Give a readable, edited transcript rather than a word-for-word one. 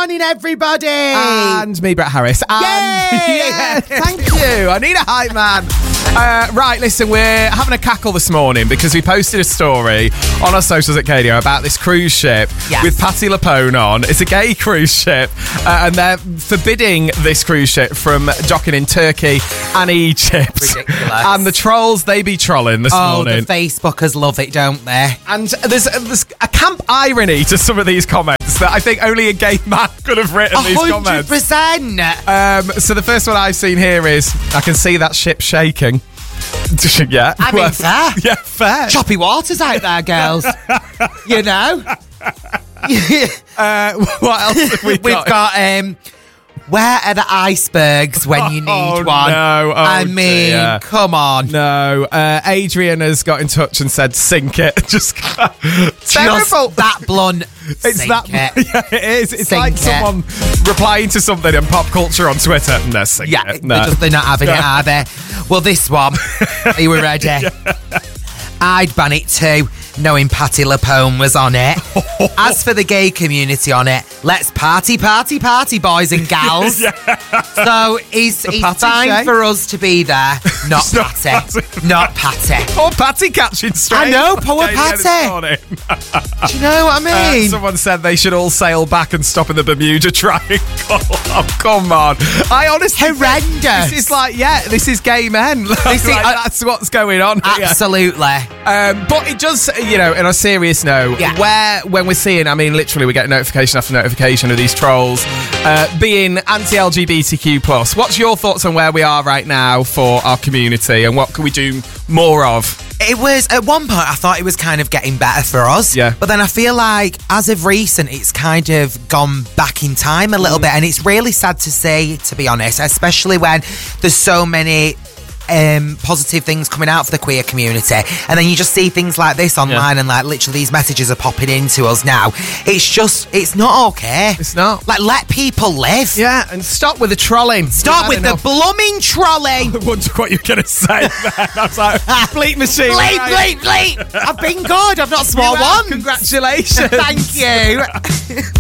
morning, everybody. And me, Brett Harris. And yeah, thank you. I need a hype man. Right, listen, we're having a cackle this morning because we posted a story on our socials at KDO about this cruise ship with Patti LuPone on. It's a gay cruise ship, and they're forbidding this cruise ship from docking in Turkey and Egypt. Ridiculous. And the trolls, they be trolling this morning. The Facebookers love it, don't they? And there's a camp irony to some of these comments that I think only a gay man could have written these comments. 100%. So the first one I've seen here is, I can see that ship shaking. Yeah. I mean, fair. Yeah, fair. Choppy waters out there, girls. You know? What else have we got? We've got, where are the icebergs when you need one? No. I mean, dear. come on. No. Adrian has got in touch and said, sink it. Just terrible. Just that blunt. It's Sink that. it. Yeah, it is. It's Sink like it. someone replying to something in pop culture on Twitter. No, sink Yeah, it. No. they're not having it, are they? Well, this one. Are you ready? I'd ban it too, knowing Patti LuPone was on it. As for the gay community on it, let's party, boys and gals. So it's Patty fine Shay? for us to be there, not Patti. Not Patti. Poor Patty catching straight. I know, poor Okay, yeah, this Patty. morning. Do you know what I mean? Someone said they should all sail back and stop in the Bermuda Triangle. Oh, come on. I honestly think Horrendous. this is like, this is gay men. That's what's going on here. Absolutely. But it does, on a serious note, when we're seeing, I mean, literally we get notification after notification of these trolls being anti-LGBTQ+. What's your thoughts on where we are right now for our community and what can we do more of? It was, at one point, I thought it was kind of getting better for us. Yeah. But then I feel like, as of recent, it's kind of gone back in time a little bit. And it's really sad to see, to be honest, especially when there's so many positive things coming out for the queer community. And then you just see things like this online and like literally these messages are popping into us now. It's not okay. It's not. Like, let people live. Yeah, and stop with the trolling. Stop with the blooming trolling. I wonder what you're going to say then. I was like, bleep machine. Bleep. I've been good. I've not swore once. Congratulations. Thank you.